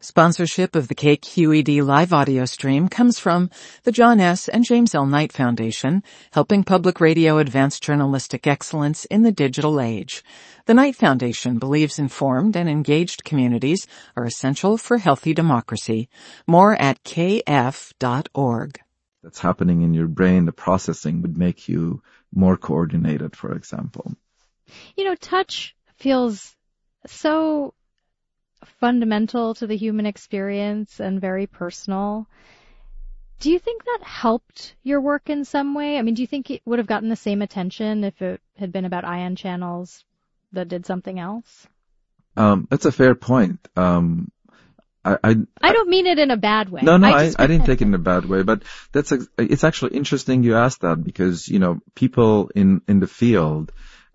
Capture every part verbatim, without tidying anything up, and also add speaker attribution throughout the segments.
Speaker 1: Sponsorship of the K Q E D live audio stream comes from the John S. and James L. Knight Foundation, helping public radio advance journalistic excellence in the digital age. The Knight Foundation believes informed and engaged communities are essential for healthy democracy. More at k f dot org.
Speaker 2: That's happening in your brain, the processing would make you more coordinated, for example.
Speaker 3: You know, touch feels so fundamental to the human experience and very personal. Do you think that helped your work in some way? I mean, do you think it would have gotten the same attention if it had been about ion channels that did something else?
Speaker 2: Um, that's a fair point. Um, I, I,
Speaker 3: I don't mean it in a bad way.
Speaker 2: No, no,
Speaker 3: I,
Speaker 2: I,
Speaker 3: just...
Speaker 2: I didn't take it in a bad way, but that's, a, it's actually interesting you asked that because, you know, people in, in the field,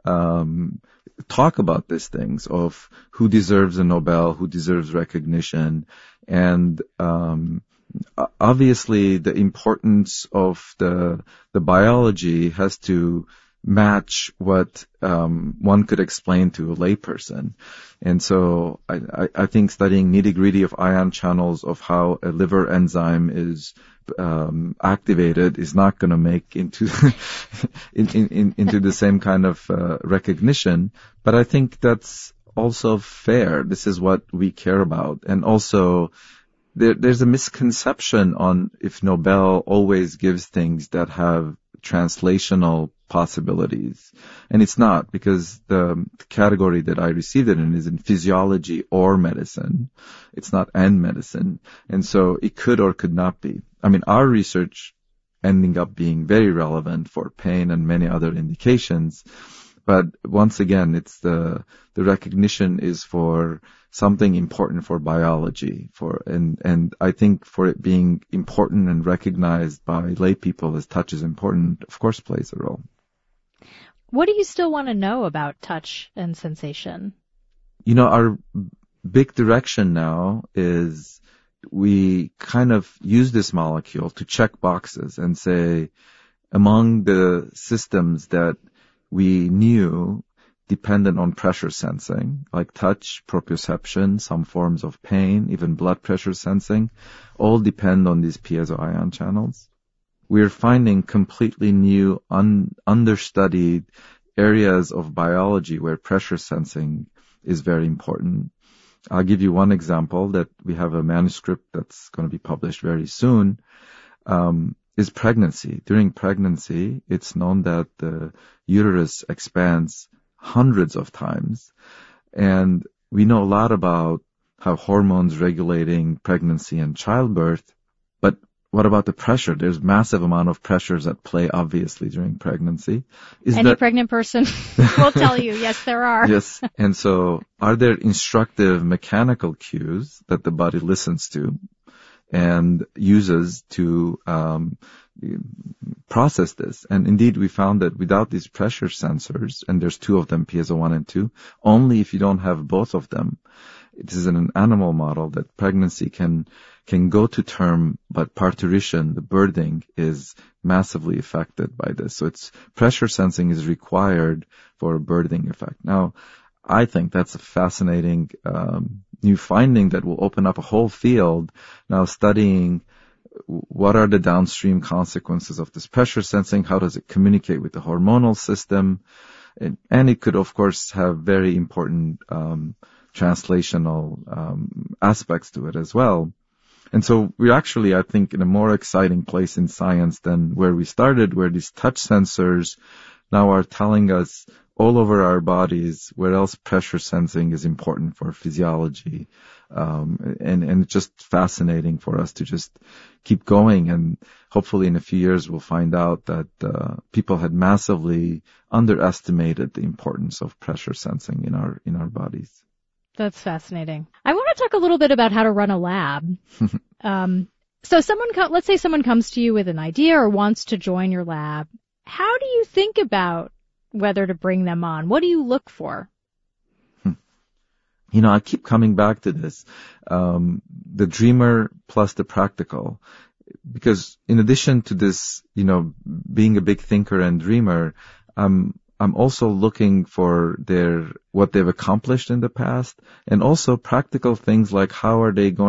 Speaker 2: um, talk about these things of who deserves a Nobel, who deserves recognition. And, um, obviously the importance of the, the biology has to match what, um, one could explain to a layperson. And so I, I, I think studying nitty gritty of ion channels of how a liver enzyme is Um, activated is not going to make into in, in, into the same kind of uh, recognition. But I think that's also fair. This is what we care about. And also, there, there's a misconception on if Nobel always gives things that have translational possibilities. And it's not, because the category that I received it in is in physiology or medicine. It's not and medicine. And so it could or could not be. I mean, our research ending up being very relevant for pain and many other indications. But once again, it's the, the recognition is for something important for biology, for, and, and I think for it being important and recognized by lay people as touch is important, of course plays a role.
Speaker 3: What do you still want to know about touch and sensation?
Speaker 2: You know, our big direction now is we kind of use this molecule to check boxes and say, among the systems that we knew dependent on pressure sensing, like touch, proprioception, some forms of pain, even blood pressure sensing, all depend on these piezo ion channels. We're finding completely new, un- understudied areas of biology where pressure sensing is very important. I'll give you one example that we have a manuscript that's going to be published very soon, um, is pregnancy. During pregnancy, it's known that the uterus expands hundreds of times. And we know a lot about how hormones regulating pregnancy and childbirth, but what about the pressure? There's massive amount of pressures at play, obviously, during pregnancy. Is
Speaker 3: Any
Speaker 2: that...
Speaker 3: pregnant person will tell you, yes, there are.
Speaker 2: Yes. And so are there instructive mechanical cues that the body listens to and uses to um, process this? And indeed, we found that without these pressure sensors, and there's two of them, piezo one and two, only if you don't have both of them, it is in an animal model that pregnancy can can go to term, but parturition, the birthing, is massively affected by this. So it's pressure sensing is required for a birthing effect. Now, I think that's a fascinating um, new finding that will open up a whole field now studying what are the downstream consequences of this pressure sensing, how does it communicate with the hormonal system, and, and it could, of course, have very important um, translational um, aspects to it as well. And so we're actually, I think, in a more exciting place in science than where we started, where these touch sensors now are telling us all over our bodies where else pressure sensing is important for physiology. Um, and, and it's just fascinating for us to just keep going. And hopefully in a few years we'll find out that uh, people had massively underestimated the importance of pressure sensing in our in our bodies.
Speaker 3: That's fascinating. I want to talk a little bit about how to run a lab. um, so someone, co- let's say someone comes to you with an idea or wants to join your lab. How do you think about whether to bring them on? What do you look for?
Speaker 2: You know, I keep coming back to this, um, the dreamer plus the practical, because in addition to this, you know, being a big thinker and dreamer, um, I'm also looking for their, what they've accomplished in the past, and also practical things like how are they going